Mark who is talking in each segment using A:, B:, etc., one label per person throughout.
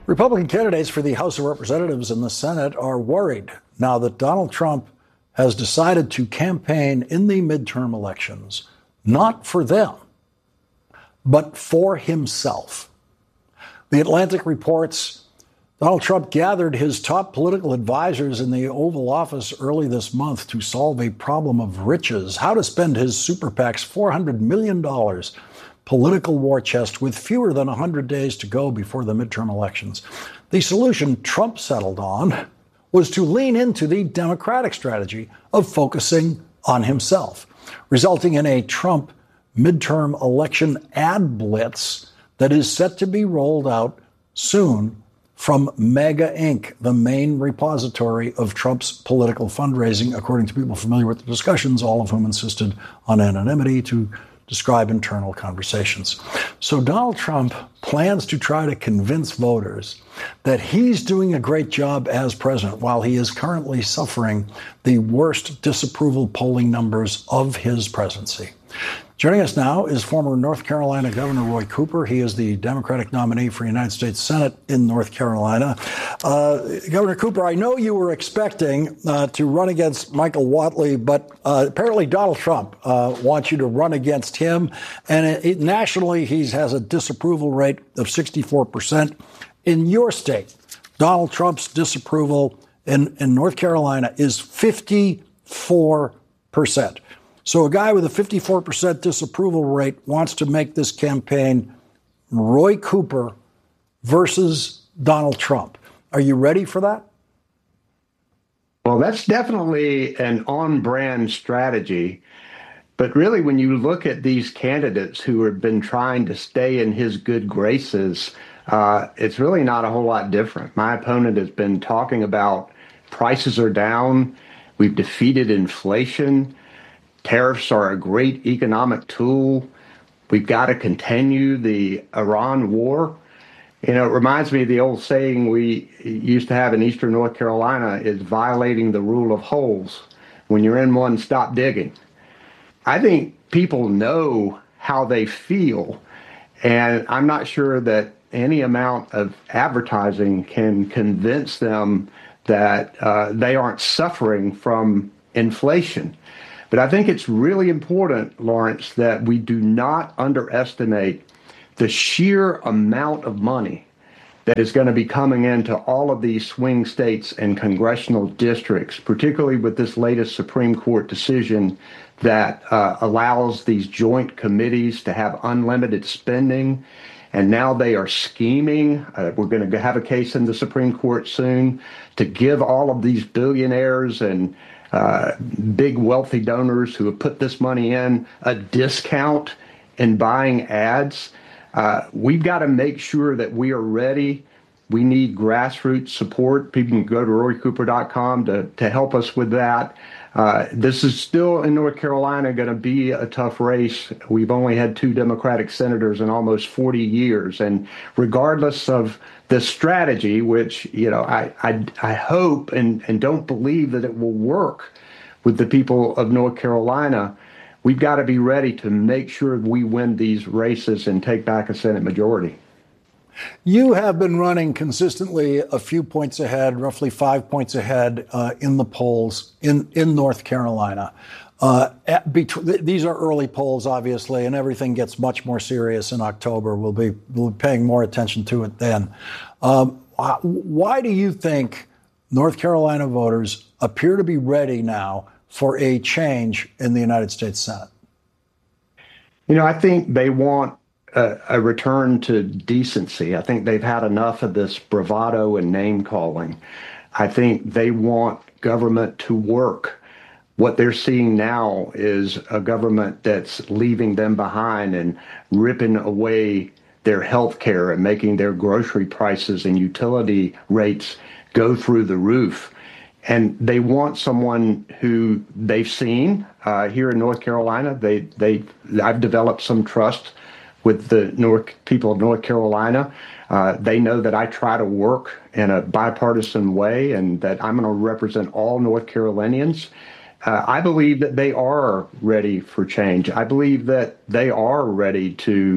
A: Republican candidates for the House of Representatives and the Senate are worried now that Donald Trump has decided to campaign in the midterm elections, not for them, but for himself. The Atlantic reports Donald Trump gathered his top political advisors in the Oval Office early this month to solve a problem of riches, how to spend his super PAC's $400 million political war chest with fewer than 100 days to go before the midterm elections. The solution Trump settled on was to lean into the Democratic strategy of focusing on himself, resulting in a Trump midterm election ad blitz that is set to be rolled out soon from MAGA Inc., the main repository of Trump's political fundraising, according to people familiar with the discussions, all of whom insisted on anonymity to describe internal conversations. So Donald Trump plans to try to convince voters that he's doing a great job as president while he is currently suffering the worst disapproval polling numbers of his presidency. Joining us now is former North Carolina Governor Roy Cooper. He is the Democratic nominee for United States Senate in North Carolina. Governor Cooper, I know you were expecting to run against Michael Whatley, but apparently Donald Trump wants you to run against him. And nationally, he has a disapproval rate of 64%. In your state, Donald Trump's disapproval in North Carolina is 54%. So a guy with a 54% disapproval rate wants to make this campaign Roy Cooper versus Donald Trump. Are you ready for that?
B: Well, that's definitely an on-brand strategy. But really, when you look at these candidates who have been trying to stay in his good graces, it's really not a whole lot different. My opponent has been talking about prices are down. We've defeated inflation. Tariffs are a great economic tool. We've got to continue the Iran war. You know, it reminds me of the old saying we used to have in Eastern North Carolina is violating the rule of holes. When you're in one, stop digging. I think people know how they feel, and I'm not sure that any amount of advertising can convince them that they aren't suffering from inflation. But I think it's really important, Lawrence, that we do not underestimate the sheer amount of money that is going to be coming into all of these swing states and congressional districts, particularly with this latest Supreme Court decision that allows these joint committees to have unlimited spending. And now they are scheming. We're going to have a case in the Supreme Court soon to give all of these billionaires and big wealthy donors who have put this money in a discount in buying ads. We've got to make sure that we are ready. We need grassroots support. People can go to roycooper.com to help us with that. This is still in North Carolina going to be a tough race. We've only had 2 Democratic senators in almost 40 years. And regardless of the strategy, which, you know, I hope and don't believe that it will work with the people of North Carolina, we've got to be ready to make sure we win these races and take back a Senate majority.
A: You have been running consistently a few points ahead, roughly 5 points ahead in the polls in North Carolina. These are early polls, obviously, and everything gets much more serious in October. We'll be paying more attention to it then. Why do you think North Carolina voters appear to be ready now for a change in the United States Senate?
B: You know, I think they want a return to decency. I think they've had enough of this bravado and name calling. I think they want government to work. What they're seeing now is a government that's leaving them behind and ripping away their health care and making their grocery prices and utility rates go through the roof. And they want someone who they've seen here in North Carolina. I've developed some trust with the people of North Carolina. They know that I try to work in a bipartisan way and that I'm going to represent all North Carolinians. I believe that they are ready for change. I believe that they are ready to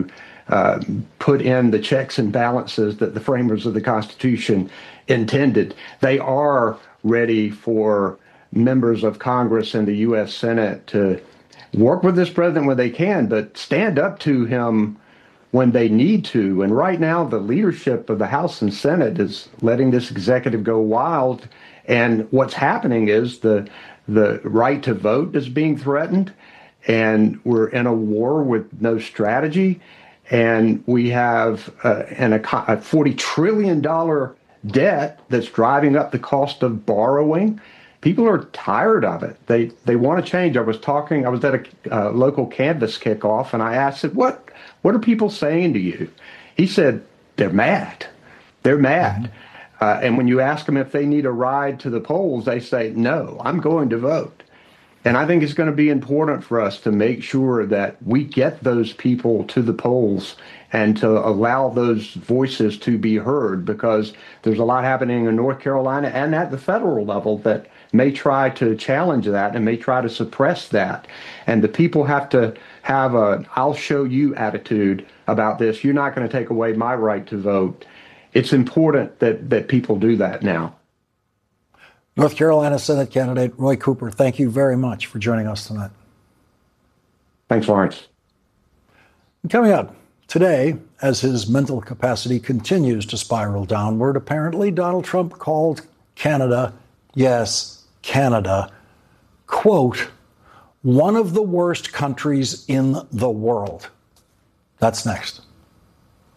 B: put in the checks and balances that the framers of the Constitution intended. They are ready for members of Congress and the U.S. Senate to work with this president when they can, but stand up to him when they need to. And right now, the leadership of the House and Senate is letting this executive go wild. And what's happening is the right to vote is being threatened, and we're in a war with no strategy. And we have a $40 trillion debt that's driving up the cost of borrowing. People are tired of it. They want to change. I was at a local Canvass kickoff, and I asked, what are people saying to you? He said, they're mad. They're mad. And when you ask them if they need a ride to the polls, they say, no, I'm going to vote. And I think it's going to be important for us to make sure that we get those people to the polls and to allow those voices to be heard, because there's a lot happening in North Carolina and at the federal level that may try to challenge that and may try to suppress that. And the people have to have a I'll show you attitude about this. You're not going to take away my right to vote. It's important that people do that now.
A: North Carolina Senate candidate Roy Cooper, thank you very much for joining us tonight.
B: Thanks, Lawrence.
A: Coming up today, as his mental capacity continues to spiral downward, apparently Donald Trump called Canada, yes, Canada, quote, one of the worst countries in the world. That's next.